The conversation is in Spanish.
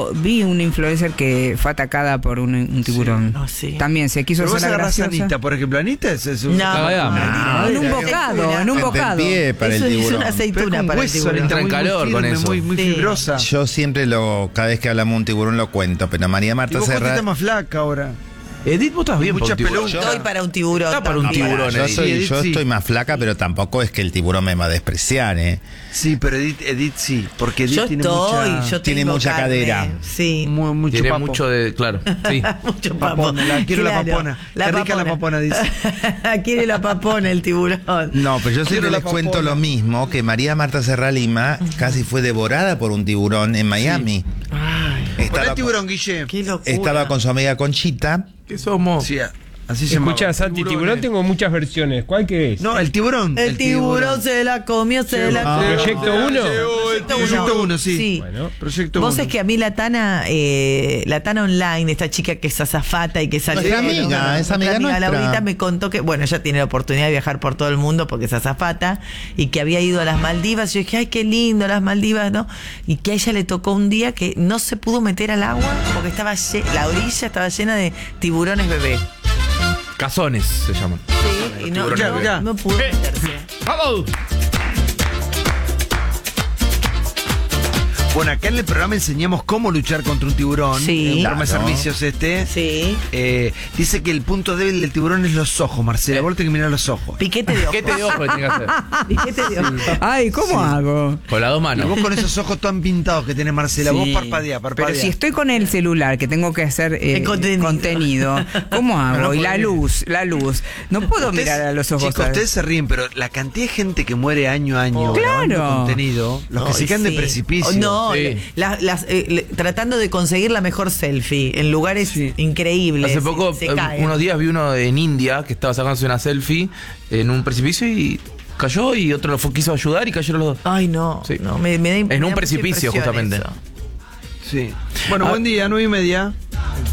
vi una influencer que fue atacada por un tiburón. Sí. También se quiso hacer la graciosa. Anita, por ejemplo, Anita es en un bocado, en un bocado. Pie para el tiburón. Es una aceituna para el tiburón. Entra en calor con eso. Muy fibrosa. Yo siempre cada vez que hablamos de un tiburón lo cuento, pero María Marta Serralima está más flaca ahora. Edith, vos estás bien mucha por un tiburón. Yo estoy para un tiburón. Está para un tiburón. Yo estoy más flaca, pero tampoco es que el tiburón me va a despreciar, ¿eh? Sí, pero Edith sí, porque Edith tiene mucha cadera. Sí. Mucho tiene papo. mucho de, claro. Sí. Mucho papo. Papona, quiero la papona. Qué rica la papona, dice. Quiere la papona el tiburón. No, pero yo siempre les cuento lo mismo, que María Marta Serralima casi fue devorada por un tiburón en Miami. Hola, tiburón, Guille. Qué locura. Estaba con su amiga Conchita. ¿Qué somos? Sí, así se llama. Escuchá, Santi, tiburón tengo muchas versiones. ¿Cuál que es? No, el tiburón. El tiburón se la comió, se la comió. ¿Proyecto 1? Proyecto 1, sí. Sí. Bueno. Proyecto 1. Vos es que a mí la Tana Online, esta chica que es azafata y que sale. Es amiga nuestra. Laurita me contó que, bueno, ella tiene la oportunidad de viajar por todo el mundo porque es azafata y que había ido a las Maldivas. Yo dije, ay, qué lindo las Maldivas, ¿no? Y que a ella le tocó un día que no se pudo meter al agua porque la orilla estaba llena de tiburones bebé. Cazones se llaman. Sí, y no pudo meterse. ¡Vamos! Bueno, acá en el programa enseñamos cómo luchar contra un tiburón. Sí. Un programa de Claro. servicios Sí. dice que el punto débil del tiburón es los ojos, Marcela. Vos tenés que mirar los ojos. Piquete de ojo. ¿Qué te de ojo que tiene que hacer? Piquete de ojo. Ay, ¿cómo hago? Con las dos Y manos. vos con esos ojos tan pintados que tenés, Marcela, Sí. vos parpadea. Pero si estoy con el celular, que tengo que hacer El contenido. ¿cómo hago? No Y la luz. No puedo Ustedes, mirar a los ojos. chicos, ustedes se ríen, pero la cantidad de gente que muere año a año grabando Claro. contenido, los que se caen de precipicio. No, Sí. tratando de conseguir la mejor selfie en lugares increíbles. Hace poco, se caen. unos días vi uno en India que estaba sacándose una selfie en un precipicio y cayó y otro quiso ayudar y cayeron los dos. Ay, no. Sí. No, me da En un mucha precipicio, impresión justamente. eso. Sí. Bueno, buen día, 9:30.